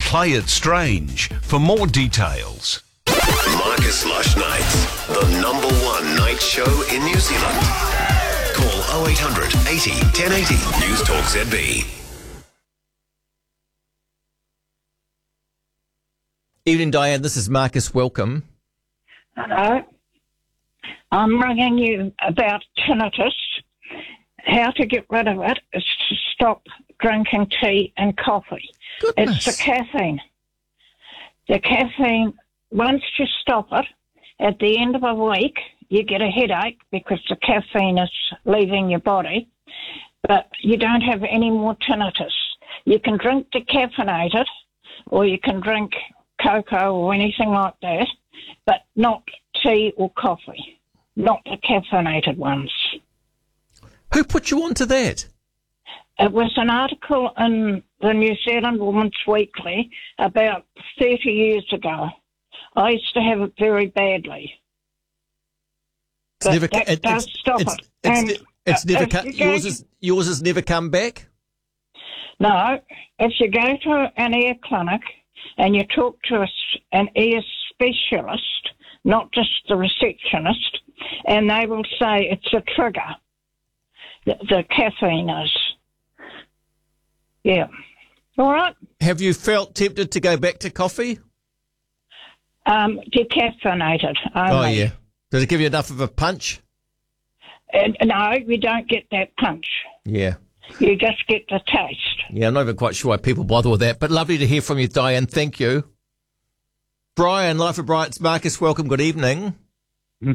Play It Strange for more details. Marcus Lush Nights, the number one night show in New Zealand. Call 0800 80 1080 News Talk ZB. Evening, Diane. This is Marcus. Welcome. Hello. I'm ringing you about tinnitus. How to get rid of it is to stop drinking tea and coffee. Goodness. It's the caffeine. The caffeine, once you stop it, at the end of a week, you get a headache because the caffeine is leaving your body, but you don't have any more tinnitus. You can drink decaffeinated, or you can drink cocoa or anything like that, but not tea or coffee, not the caffeinated ones. Who put you onto that? It was an article in the New Zealand Woman's Weekly about 30 years ago. I used to have it very badly. But that does stop it. It's never yours has never come back? No. If you go to an ear clinic and you talk to an ear specialist, not just the receptionist, and they will say it's a trigger. The caffeine is. Yeah. All right. Have you felt tempted to go back to coffee? Decaffeinated only. Oh, yeah. Does it give you enough of a punch? No, you don't get that punch. Yeah. You just get the taste. Yeah, I'm not even quite sure why people bother with that, but lovely to hear from you, Diane. Thank you. Brian, Life of Brian's Marcus, welcome. Good evening. I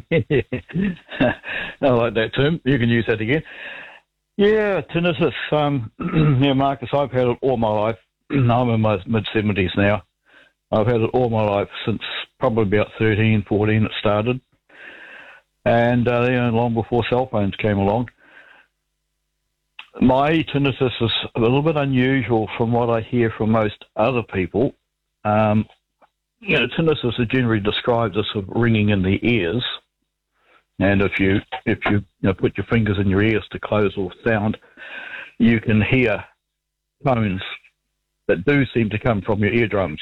like that term. You can use that again. Yeah, tinnitus. Yeah, Marcus, I've had it all my life. I'm in my mid-70s now. I've had it all my life since probably about 13, 14 it started. And long before cell phones came along. My tinnitus is a little bit unusual from what I hear from most other people. Tinnitus is generally described as sort of ringing in the ears. And if you put your fingers in your ears to close off sound, you can hear tones that do seem to come from your eardrums.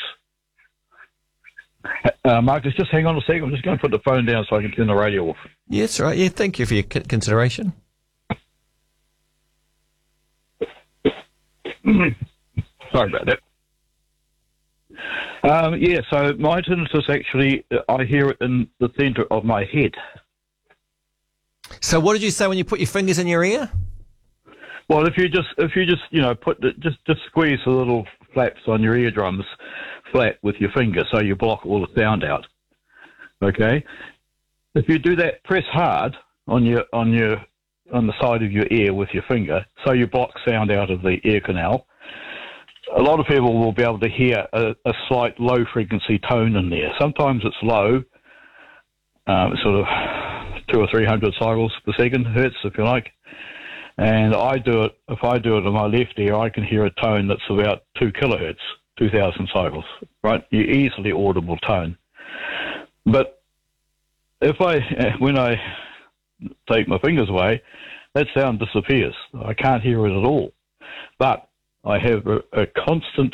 Marcus, just hang on a second. I'm just going to put the phone down so I can turn the radio off. Yes, right. Yeah, thank you for your consideration. Sorry about that. So my tinnitus actually, I hear it in the centre of my head. So what did you say when you put your fingers in your ear? Well, if you just just squeeze the little flaps on your eardrums flat with your finger, so you block all the sound out. Okay. If you do that, press hard on the side of your ear with your finger, so you block sound out of the ear canal. A lot of people will be able to hear a slight low frequency tone in there. Sometimes it's low, sort of 200 or 300 cycles per second, hertz, if you like. And if I do it in my left ear, I can hear a tone that's about 2 kilohertz, 2,000 cycles, right? Your easily audible tone. But when I take my fingers away, that sound disappears. I can't hear it at all. But I have a constant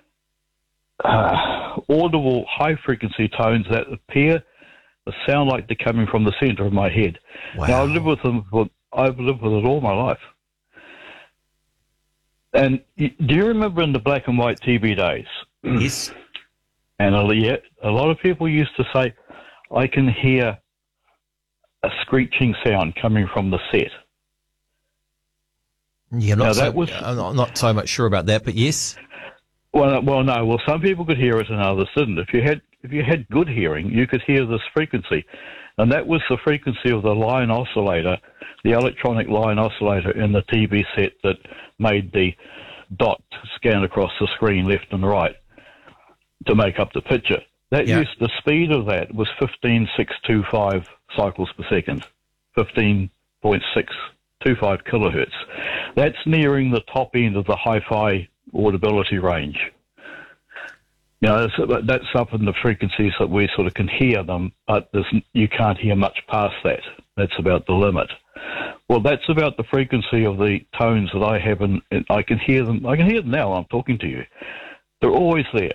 audible high-frequency tones that appear to sound like they're coming from the centre of my head. Wow. Now, I've lived with it all my life. And do you remember in the black and white TV days? Yes. And a lot of people used to say, I can hear a screeching sound coming from the set. Yeah, I'm not so much sure about that, but yes. Well, no. Well, some people could hear it and others didn't. If you had good hearing, you could hear this frequency, and that was the frequency of the line oscillator, the electronic line oscillator in the TV set that made the dot scan across the screen left and right to make up the picture. The speed of that was 15.625 cycles per second, 15.625 kilohertz. That's nearing the top end of the hi-fi audibility range. That's up in the frequencies that we sort of can hear them, but you can't hear much past that. That's about the limit. Well, that's about the frequency of the tones that I have, and I can hear them. I can hear them now. I'm talking to you. They're always there.